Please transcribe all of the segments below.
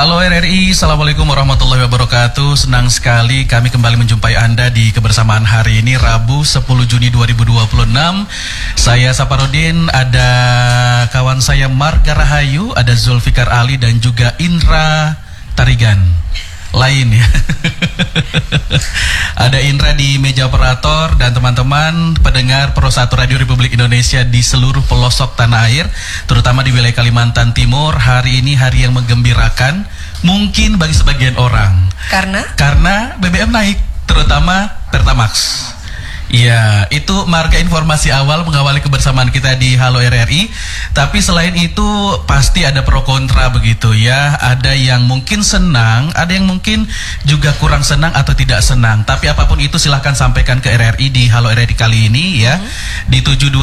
Halo RRI, Assalamualaikum warahmatullahi wabarakatuh. Senang sekali kami kembali menjumpai Anda di kebersamaan hari ini, Rabu 10 Juni 2026. Saya Saparudin, ada kawan saya Marga Rahayu, ada Zulfikar Ali dan juga Indra Tarigan lain ya. Ada Indra di meja operator dan teman-teman pendengar Pro 1 Radio Republik Indonesia di seluruh pelosok tanah air, terutama di wilayah Kalimantan Timur. Hari ini hari yang menggembirakan mungkin bagi sebagian orang. Karena BBM naik, terutama Pertamax. Ya, itu Marga informasi awal mengawali kebersamaan kita di Halo RRI. Tapi selain itu pasti ada pro kontra begitu ya. Ada yang mungkin senang, ada yang mungkin juga kurang senang atau tidak senang. Tapi apapun itu silahkan sampaikan ke RRI di Halo RRI kali ini ya. Di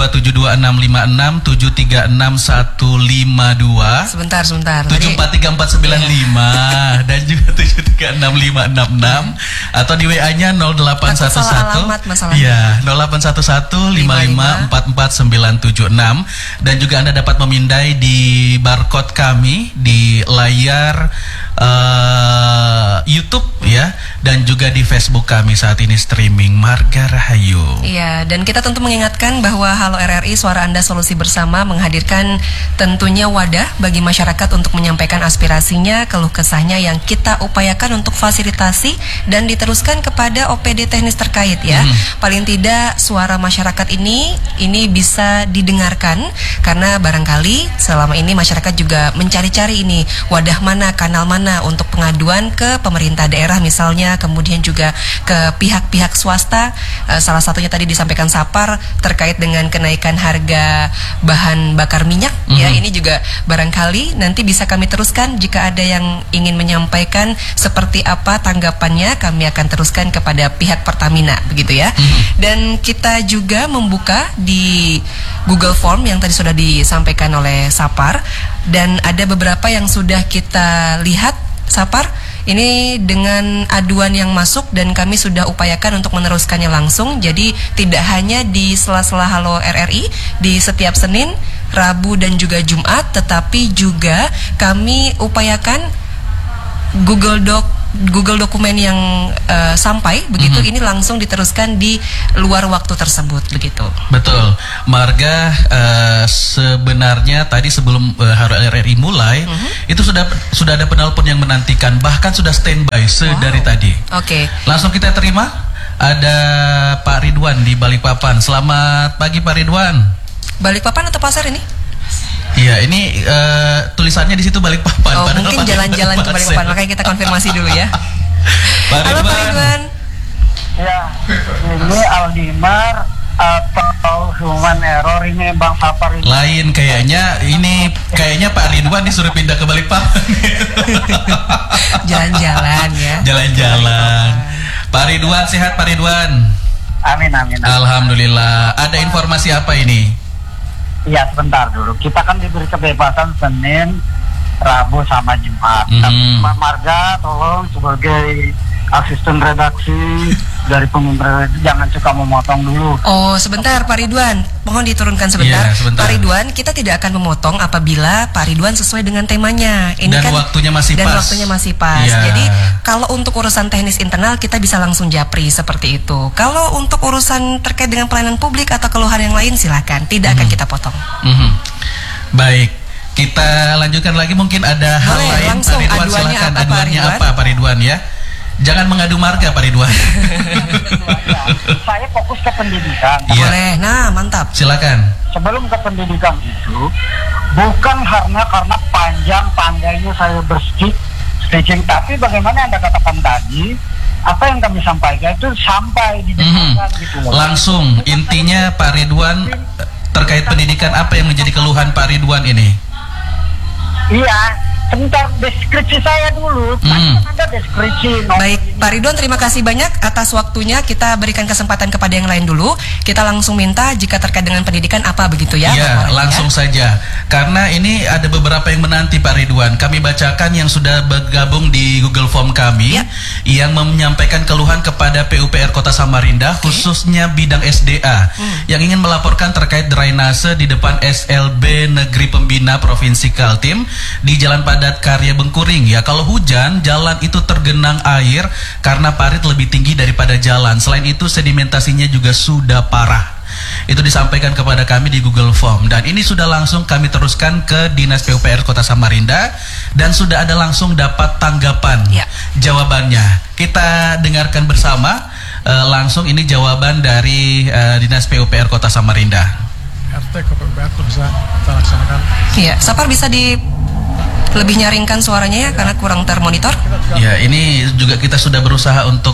7272656 7361152. Sebentar. 743495 dan juga 736566 atau di WA-nya 0811. Alamat masalahnya. Ya, 081155444976 dan juga Anda dapat memindai di barcode kami di layar YouTube ya, dan juga di Facebook kami saat ini streaming Marga Rahayu. Iya, dan kita tentu mengingatkan bahwa Halo RRI, suara Anda solusi bersama, menghadirkan tentunya wadah bagi masyarakat untuk menyampaikan aspirasinya, keluh kesahnya yang kita upayakan untuk fasilitasi dan diteruskan kepada OPD teknis terkait ya. Paling tidak suara masyarakat ini bisa didengarkan, karena barangkali selama ini masyarakat juga mencari-cari ini wadah mana, kanal mana untuk pengaduan ke pemerintah daerah misalnya, kemudian juga ke pihak-pihak swasta. Salah satunya tadi disampaikan Sapar terkait dengan kenaikan harga bahan bakar minyak ya. Ini juga barangkali nanti bisa kami teruskan jika ada yang ingin menyampaikan seperti apa tanggapannya, kami akan teruskan kepada pihak Pertamina begitu ya. Dan kita juga membuka di Google Form yang tadi sudah disampaikan oleh Sapar, dan ada beberapa yang sudah kita lihat Sapar ini dengan aduan yang masuk, dan kami sudah upayakan untuk meneruskannya langsung. Jadi tidak hanya di sela-sela Halo RRI di setiap Senin, Rabu dan juga Jumat, tetapi juga kami upayakan Google dokumen yang sampai begitu ini langsung diteruskan di luar waktu tersebut begitu. Betul, Marga. Sebenarnya tadi sebelum Halo RRI mulai itu sudah ada penelpon yang menantikan, bahkan sudah standby dari tadi. Oke. Langsung kita terima. Ada Pak Ridwan di Balikpapan. Selamat pagi Pak Ridwan. Balikpapan atau pasar ini? Iya, ini tulisannya di situ Balikpapan. Oh, mungkin jalan-jalan ke Balikpapan, makanya kita konfirmasi dulu ya. Halo Pak Ridwan. Ya, ini Aldimar atau human error ini Bang Sapar ini. Lain kayaknya, ini kayaknya Pak Ridwan disuruh pindah ke Balikpapan. Jalan-jalan ya. Jalan-jalan. Pak Ridwan sehat Pak Ridwan? Amin. Alhamdulillah. Ada informasi apa ini? Iya, sebentar dulu. Kita kan diberi kebebasan Senin, Rabu sama Jumat. Tapi Pak Marga tolong sebagai asisten redaksi dari pemimpin jangan suka memotong dulu. Oh, sebentar Pak Ridwan, mohon diturunkan sebentar. Iya, sebentar. Pak Ridwan, kita tidak akan memotong apabila Pak Ridwan sesuai dengan temanya. Ini dan kan waktunya masih pas. Iya. Jadi kalau untuk urusan teknis internal kita bisa langsung japri seperti itu. Kalau untuk urusan terkait dengan pelayanan publik atau keluhan yang lain silakan, tidak akan kita potong. Baik, kita lanjutkan lagi, mungkin ada hal lain langsung, Pak Ridwan, silakan. Aduannya apa Pak Ridwan ya? Jangan mengadu marga Pak Ridwan. Saya fokus ke pendidikan. Iya. Boleh, nah mantap. Silakan. Sebelum ke pendidikan itu, bukan karena panjang pandainya saya speaking, tapi bagaimana Anda katakan tadi, apa yang kami sampaikan itu sampai di gitu loh. Langsung, intinya Pak Ridwan terkait pendidikan, apa yang menjadi keluhan Pak Ridwan ini? Iya. Sebentar, deskripsi saya dulu. Ada deskripsi. Baik, Pak Ridwan, terima kasih banyak atas waktunya. Kita berikan kesempatan kepada yang lain dulu. Kita langsung minta jika terkait dengan pendidikan apa begitu ya? Iya, langsung saja. Karena ini ada beberapa yang menanti Pak Ridwan. Kami bacakan yang sudah bergabung di Google Form kami yang menyampaikan keluhan kepada PUPR Kota Samarinda, khususnya bidang SDA, yang ingin melaporkan terkait drainase di depan SLB Negeri Pembina Provinsi Kaltim di Jalan Padang Padat Karya Bengkuring ya. Kalau hujan, jalan itu tergenang air karena parit lebih tinggi daripada jalan. Selain itu sedimentasinya juga sudah parah. Itu disampaikan kepada kami di Google Form, dan ini sudah langsung kami teruskan ke Dinas PUPR Kota Samarinda dan sudah ada langsung dapat tanggapan jawabannya. Kita dengarkan bersama langsung ini jawaban dari Dinas PUPR Kota Samarinda. RT ke PUPR itu bisa kita laksanakan. Iya, Sapar bisa lebih nyaringkan suaranya ya karena kurang termonitor. Ya, ini juga kita sudah berusaha untuk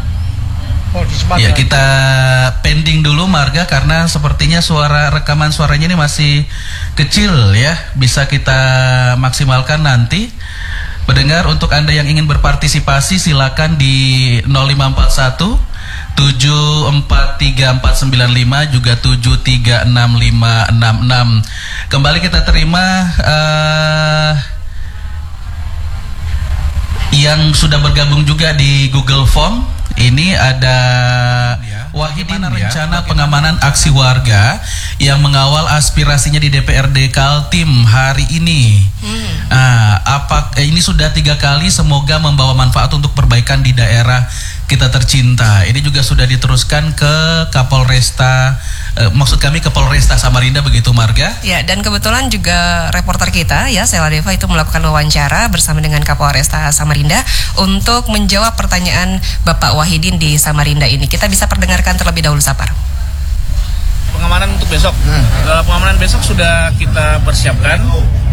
ya kita pending dulu Marga karena sepertinya rekaman suaranya ini masih kecil ya. Bisa kita maksimalkan nanti. Pendengar, untuk Anda yang ingin berpartisipasi silakan di 0541 743495 juga 736566. Kembali kita terima yang sudah bergabung juga di Google Form. Ini ada Wahidin, rencana pengamanan aksi warga yang mengawal aspirasinya di DPRD Kaltim hari ini. Ini sudah 3 kali, semoga membawa manfaat untuk perbaikan di daerah kita tercinta. Ini juga sudah diteruskan ke Kapolresta, maksud kami ke Polresta Samarinda, begitu Marga? Ya, dan kebetulan juga reporter kita ya, Sela Deva itu melakukan wawancara bersama dengan Kapolresta Samarinda untuk menjawab pertanyaan Bapak Wahidin di Samarinda ini. Kita bisa perdengarkan terlebih dahulu, Sapar. Pengamanan untuk besok, pengamanan besok sudah kita persiapkan.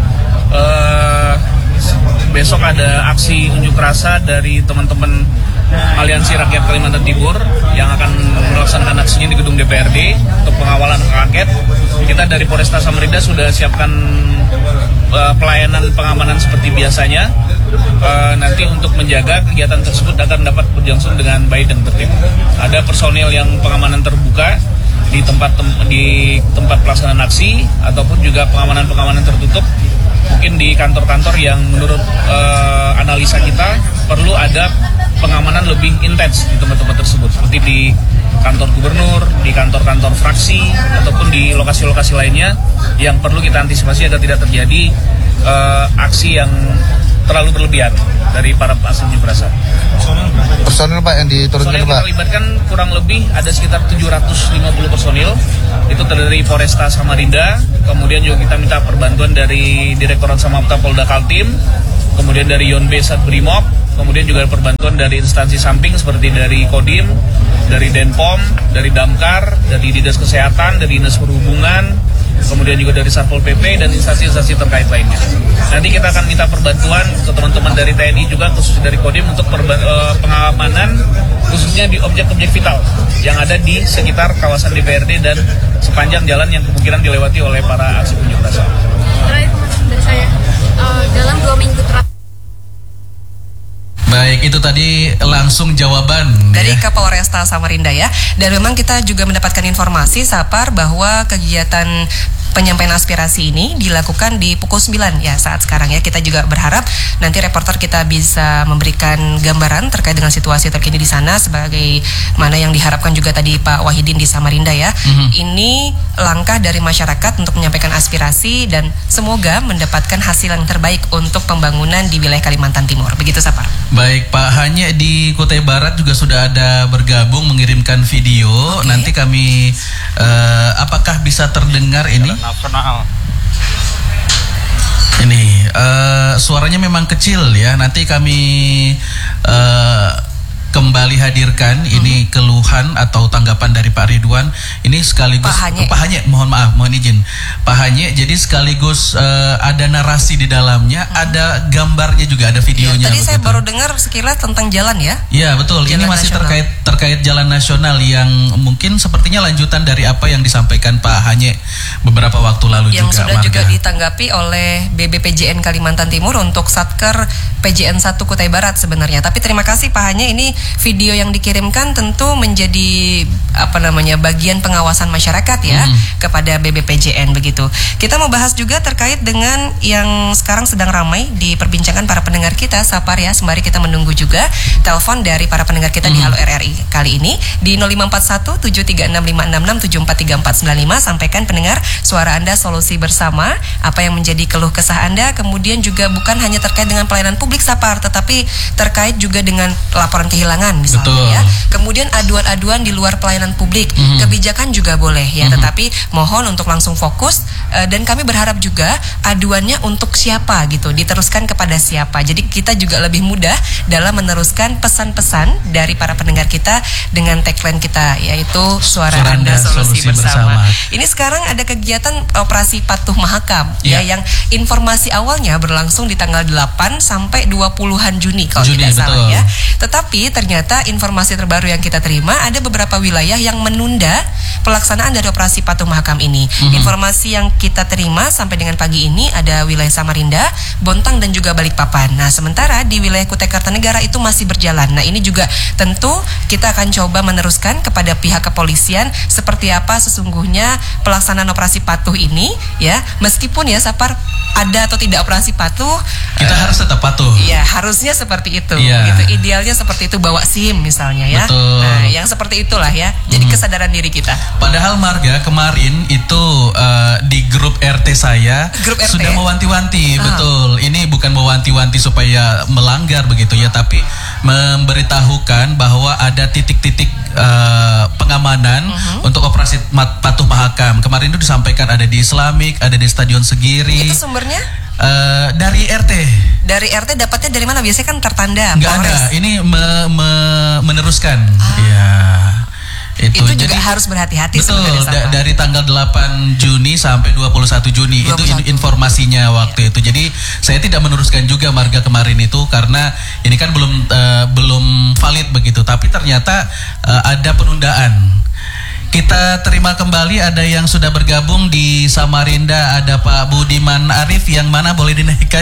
Besok ada aksi unjuk rasa dari teman-teman Aliansi Rakyat Kalimantan Timur yang akan melaksanakan aksinya di gedung DPRD untuk pengawalan hak angket. Kita dari Polresta Samarinda sudah siapkan pelayanan pengamanan seperti biasanya. Nanti untuk menjaga kegiatan tersebut akan dapat berlangsung dengan baik dan tertib. Ada personil yang pengamanan terbuka di tempat pelaksanaan aksi ataupun juga pengamanan tertutup. Mungkin di kantor-kantor yang menurut analisa kita perlu ada pengamanan lebih intens di tempat-tempat tersebut, seperti di kantor gubernur, di kantor-kantor fraksi, ataupun di lokasi-lokasi lainnya yang perlu kita antisipasi agar tidak terjadi aksi yang terlalu berlebihan dari para aksi unjuk rasa. Personil Pak yang diturunkan Pak? Kita libatkan kurang lebih ada sekitar 750 personil. Itu terdiri Polresta Samarinda, kemudian juga kita minta perbantuan dari Direktorat Samapta Polda Kaltim, kemudian dari Yonbe Satbrimob, kemudian juga perbantuan dari instansi samping seperti dari Kodim, dari Denpom, dari Damkar, dari Dinas Kesehatan, dari Dinas Perhubungan, kemudian juga dari Satpol PP dan instansi-instansi terkait lainnya. Nanti kita akan minta perbantuan ke teman-teman dari TNI juga, khusus dari Kodim untuk pengamanan khususnya di objek-objek vital yang ada di sekitar kawasan DPRD dan sepanjang jalan yang kemungkinan dilewati oleh para aksi unjuk rasa. Terakhir dari saya, dalam 2 minggu terakhir. Baik, itu tadi langsung jawaban dari Kapolresta Samarinda ya. Dan memang kita juga mendapatkan informasi, Sapar, bahwa kegiatan penyampaian aspirasi ini dilakukan di pukul 9 ya saat sekarang ya. Kita juga berharap nanti reporter kita bisa memberikan gambaran terkait dengan situasi terkini di sana sebagai mana yang diharapkan juga tadi Pak Wahidin di Samarinda ya. Ini langkah dari masyarakat untuk menyampaikan aspirasi dan semoga mendapatkan hasil yang terbaik untuk pembangunan di wilayah Kalimantan Timur. Begitu, Sapar. Baik, Pak Hanya di Kutai Barat juga sudah ada bergabung mengirimkan video. Nanti kami apakah bisa terdengar ini? Nasional. Ini suaranya memang kecil ya. Nanti kami kembali hadirkan ini keluhan atau tanggapan dari Pak Ridwan. Ini sekaligus Pak Hanye, mohon maaf, mohon izin Pak Hanye. Jadi sekaligus ada narasi di dalamnya, ada gambarnya juga, ada videonya. Tadi saya baru dengar sekilas tentang jalan ya. Iya betul. Jalan ini masih nasional. terkait jalan nasional yang mungkin sepertinya lanjutan dari apa yang disampaikan Pak Hanye beberapa waktu lalu yang juga. Yang sudah juga ditanggapi oleh BBPJN Kalimantan Timur untuk Satker PJN 1 Kutai Barat sebenarnya. Tapi terima kasih Pak Hanye, ini video yang dikirimkan tentu menjadi bagian pengawasan masyarakat ya kepada BBPJN begitu. Kita mau bahas juga terkait dengan yang sekarang sedang ramai diperbincangkan para pendengar kita, Sapar ya. Sembari kita menunggu juga telepon dari para pendengar kita di Halo RRI kali ini di 0541 7365667 43495. Sampaikan pendengar suara Anda, solusi bersama, apa yang menjadi keluh kesah Anda, kemudian juga bukan hanya terkait dengan pelayanan publik Sapar, tetapi terkait juga dengan laporan kehilangan misalnya. Betul. Ya. Kemudian aduan-aduan di luar pelayanan publik, kebijakan juga boleh ya, tetapi mohon untuk langsung fokus dan kami berharap juga aduannya untuk siapa gitu, diteruskan kepada siapa. Jadi kita juga lebih mudah dalam meneruskan pesan-pesan dari para pendengar kita dengan tagline kita yaitu suara Anda solusi bersama. Ini sekarang ada kegiatan operasi patuh mahakam ya, yang informasi awalnya berlangsung di tanggal 8 sampai 20-an Juni kalau tidak salah ya. Tetapi ternyata informasi terbaru yang kita terima ada beberapa wilayah yang menunda pelaksanaan dari operasi patuh mahakam ini. Informasi yang kita terima sampai dengan pagi ini ada wilayah Samarinda, Bontang dan juga Balikpapan. Nah, sementara di wilayah Kutai Kartanegara itu masih berjalan. Nah, ini juga tentu kita akan coba meneruskan kepada pihak kepolisian seperti apa sesungguhnya pelaksanaan operasi patuh ini ya. Meskipun ya Sapar ada atau tidak operasi patuh, kita harus tetap patuh. Iya, harusnya seperti itu. Iya. Gitu. Idealnya seperti itu, bawa SIM misalnya ya. Betul. Nah, yang seperti itulah ya. Jadi kesadaran diri kita. Padahal Marga kemarin itu di grup RT saya sudah mewanti-wanti, betul. Ini bukan mewanti-wanti supaya melanggar begitu ya, tapi memberitahukan bahwa ada titik-titik pengamanan untuk operasi patuh mahakam. Kemarin itu disampaikan ada di Islamik, ada di Stadion Segiri. Itu sumbernya? Dari RT. Dari RT dapatnya dari mana? Biasanya kan tertanda. Nggak ada. Ini meneruskan. Ya. Itu juga jadi, harus berhati-hati betul, sebenarnya. dari tanggal 8 Juni sampai 21 Juni 21. Itu informasinya waktu itu. Jadi saya tidak meneruskan juga Marga kemarin itu karena ini kan belum valid begitu. Tapi ternyata ada penundaan. Kita terima kembali ada yang sudah bergabung di Samarinda, ada Pak Budiman Arif yang mana boleh dinaikkan.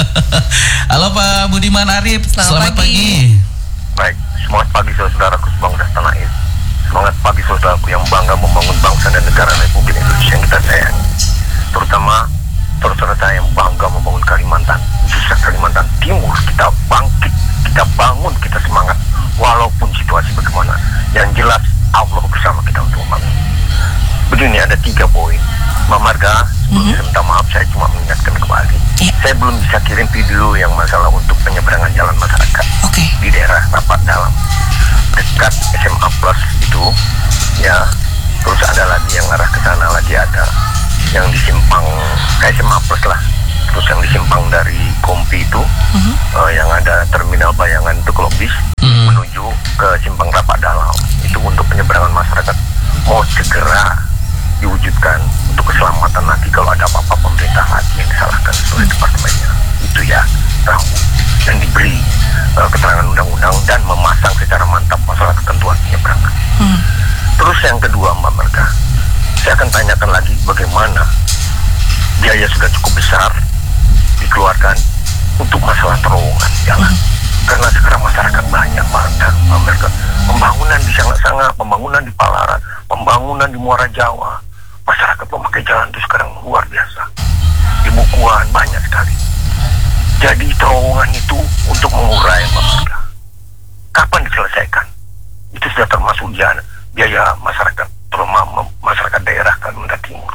Halo Pak Budiman Arif, selamat pagi. Baik, semangat pagi saudaraku sebangsa tanah air. Semangat pagi saudaraku yang bangga membangun bangsa dan negara Republik Indonesia yang kita sayangi. Terutama saudara saya yang bangga membangun Kalimantan, khususnya Kalimantan Timur. Kita bangkit, kita bangun, kita semangat walaupun situasi bagaimana. Yang jelas Allah bersama kita untuk membangun. Begini, ada 3 poin. Mbak Marga, sebelum saya minta maaf, saya cuma mengingatkan kembali. Saya belum bisa kirim video yang masalah untuk penyeberangan jalan masyarakat di daerah Rapat Dalam dekat SMA Plus itu ya. Terus ada lagi yang arah ke sana, lagi ada yang di simpang kayak SMA Plus lah. Terus yang di simpang dari Kompi itu yang ada terminal Bayangan itu Klub bis menuju ke simpang Rapat Dalam. Itu untuk penyeberangan masyarakat mau segera diwujudkan untuk keselamatan nanti kalau ada apa-apa pemerintah lagi yang disalahkan oleh departemennya. Itu ya, tahu dan diberi keterangan undang-undang dan memasang secara mantap masalah ketentuan penyeberangan. Terus yang kedua Mbak Marga, saya akan tanyakan lagi bagaimana biaya sudah cukup besar dikeluarkan untuk masalah terowongan jalan. Karena sekarang masyarakat banyak Mbak Marga. Pembangunan di Sangat-Sangat, pembangunan di Palaran, pembangunan di Muara Jawa. Masyarakat memakai jalan itu sekarang luar biasa. Di Bukuan banyak sekali. Jadi terowongan itu untuk mengurai Mbak Marga. Kapan diselesaikan? Itu sudah termasuk biaya masyarakat, terutama masyarakat daerah Kalimantan Timur.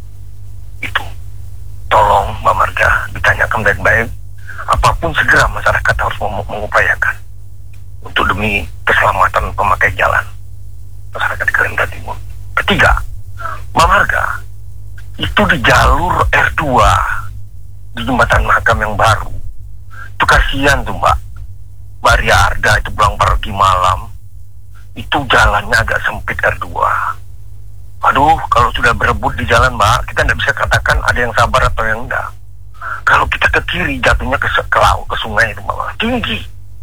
Itu. Tolong Mbak Marga ditanyakan baik-baik. Apapun segera masyarakat harus mengupayakan untuk demi keselamatan pemakai jalan masyarakat di Kalimantan Timur. Ketiga, Mbak Marga, itu di jalur R2 di jembatan Mahakam yang baru. Itu kasihan tuh Mbak. Maria Arda itu pulang pergi malam. Itu jalannya agak sempit R2. Aduh, kalau sudah berebut di jalan Mbak, kita tidak bisa katakan ada yang sabar atau yang enggak. Kalau kita ke kiri jatuhnya ke laut, ke sungai itu Mbak, tinggi.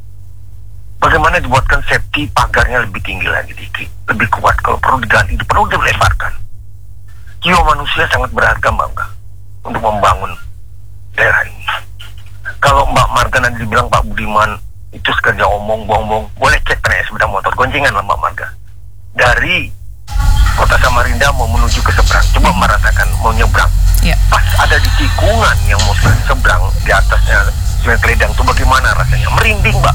Bagaimana dibuatkan safety pagarnya lebih tinggi lagi dikit, lebih kuat, kalau perlu diganti, perlu dilebarkan. Jiwa manusia sangat berharga Mbak untuk membangun daerah ini. Kalau Mbak Marga nanti dibilang Pak Budiman itu sekerja omong bohong, boleh cek naik sepeda motor goncengan lah Mbak Marga. Dari Kota Samarinda mau menuju ke seberang, coba merasakan mau nyebrang. Pas ada di tikungan yang mau seberang, di atasnya Sungai Kledang itu bagaimana rasanya? Merinding Mbak.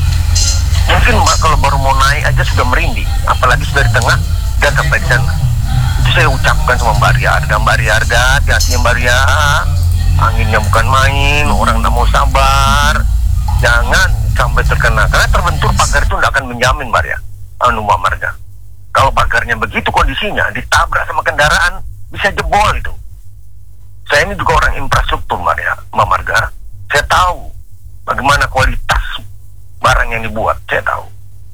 Mungkin Mbak kalau baru mau naik aja sudah merinding, apalagi sudah di tengah dan sampai di sana. Itu saya ucapkan sama Mbak Ria, hati-hatinya Mbak Ria, anginnya bukan main, orang tak mau sabar, jangan sampai terkena, karena terbentur pagar itu tidak akan menjamin Mbak Ria, Mbak Marga. Kalau pagarnya begitu kondisinya, ditabrak sama kendaraan, bisa jebol itu. Saya ini juga orang infrastruktur Mbak Marga, saya tahu bagaimana kualitas barang yang dibuat, saya tahu.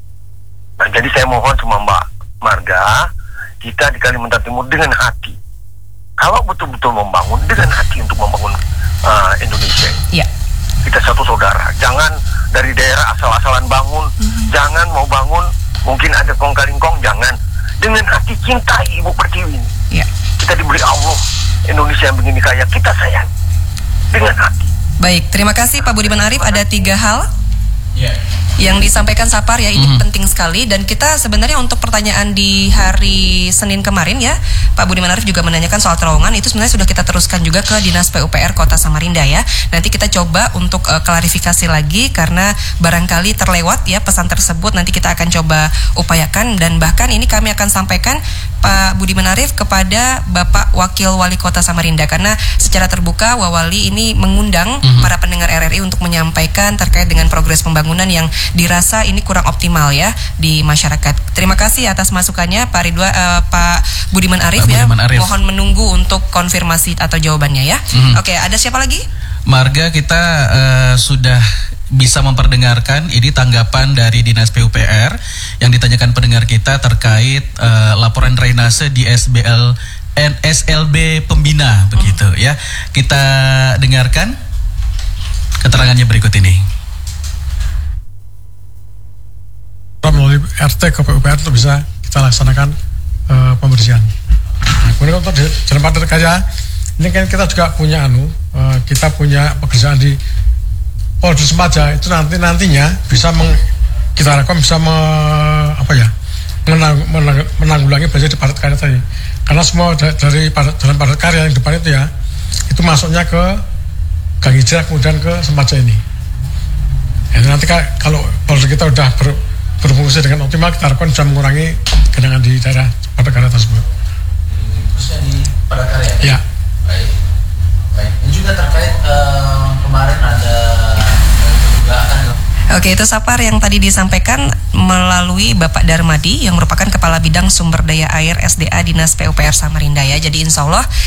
Nah jadi saya mohon sama Mbak Marga, kita di Kalimantan Timur dengan hati, kalau betul-betul membangun dengan hati untuk membangun Indonesia, kita satu saudara. Jangan dari daerah asal-asalan bangun, jangan mau bangun mungkin ada kong-kalingkong, jangan. Dengan hati cintai Ibu Pertiwi ini. Kita diberi Allah Indonesia yang begini kaya, kita sayang dengan hati. Baik, terima kasih Pak Budiman Arief. Ada 3 hal yang disampaikan Sapar ya, ini penting sekali. Dan kita sebenarnya untuk pertanyaan di hari Senin kemarin ya, Pak Budiman Arief juga menanyakan soal terowongan. Itu sebenarnya sudah kita teruskan juga ke Dinas PUPR Kota Samarinda ya. Nanti kita coba untuk klarifikasi lagi, karena barangkali terlewat ya pesan tersebut. Nanti kita akan coba upayakan, dan bahkan ini kami akan sampaikan Pak Budiman Arief kepada Bapak Wakil Wali Kota Samarinda, karena secara terbuka Wawali ini mengundang para pendengar RRI untuk menyampaikan terkait dengan progres pembangunan yang dirasa ini kurang optimal ya di masyarakat. Terima kasih atas masukannya Pak Budiman Arief ya. Mohon menunggu untuk konfirmasi atau jawabannya ya. Oke, ada siapa lagi? Marga, kita sudah bisa memperdengarkan ini tanggapan dari Dinas PUPR yang ditanyakan pendengar kita terkait laporan drainase di SLB Pembina begitu ya. Kita dengarkan keterangannya berikut ini. Melalui RT ke PUPR itu bisa kita laksanakan pembersihan. Nah, kemudian untuk jalan padat karya ini kan kita juga punya kita punya pekerjaan di Polda Semaja, itu nantinya bisa kita harapkan bisa menanggulangi banjir di padat karya tadi. Karena semua dari jalan padat karya yang depan itu ya, itu masuknya ke Gang Hijrah kemudian ke Semaja ini. Ya, nanti kalau Polda kita udah berfungsi dengan optimal, kita harapkan bisa mengurangi genangan di daerah padat karya tersebut. Khususnya di padat karya? Ya. Baik. Ini juga terkait kemarin ada dugaan. Oke, itu Sapar yang tadi disampaikan melalui Bapak Darmadi yang merupakan Kepala Bidang Sumber Daya Air SDA Dinas PUPR Samarinda ya. Jadi insya Allah